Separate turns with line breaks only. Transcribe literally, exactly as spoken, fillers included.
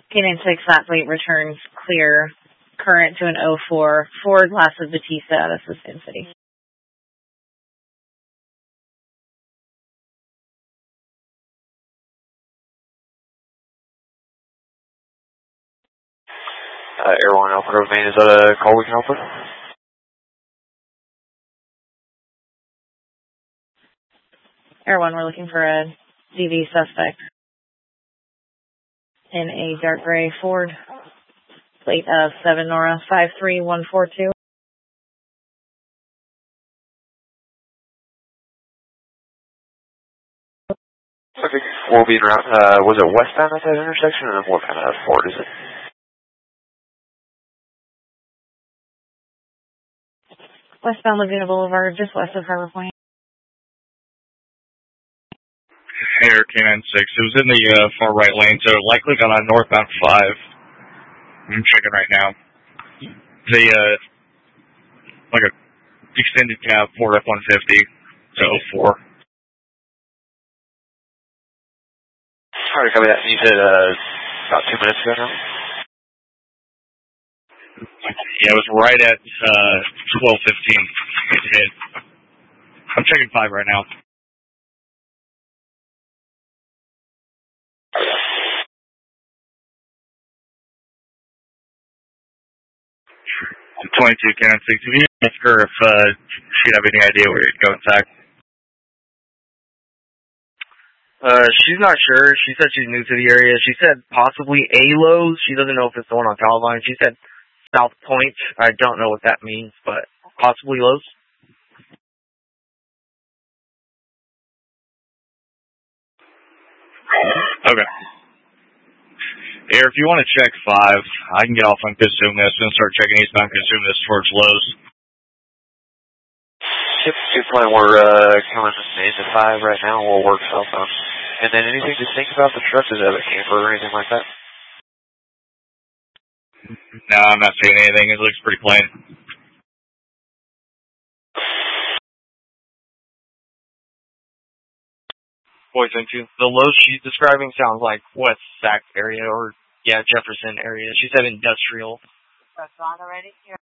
Canaan six, that plate returns clear. Current to an oh four. Ford, Las of Batista, this is Sin City.
Uh, Air one Alpha Grove Main, is that a call we can help with?
Air one, we're looking for a D V suspect in a dark gray Ford. Plate of seven Nora five three one four two.
Okay, we'll be around, uh, was it westbound at that intersection, or what kind of Ford is it?
Westbound Laguna Boulevard, just west of Harbor Point.
Air Canaan six, it was in the uh, far right lane, so likely got on northbound five. I'm checking right now. The, uh, like a extended cab Ford F one fifty, so oh four.
Sorry to cover that. You said, uh, about two minutes ago now?
Yeah, it was right at, uh, twelve fifteen. It hit. I'm checking five right now. twenty-two Cannon six. If you ask her if uh, she'd have any idea where you'd go exact.
Uh, she's not sure. She said she's new to the area. She said possibly a Lowe's. She doesn't know if it's the one on Calavine. She said South Point. I don't know what that means, but possibly Lowe's.
Okay. Here, if you want to check five, I can get off on Casumas and start checking eastbound Casumas towards Lowe's.
Yep, good plan. We're uh, coming into five right now. We'll work southbound. And then anything to think about the truck? Does it have a camper or anything like that?
No, I'm not seeing anything. It looks pretty plain.
Boy, thank you. The Lowe's she's describing sounds like West Sac area or, yeah, Jefferson area. She said industrial.
That's on already? Yeah.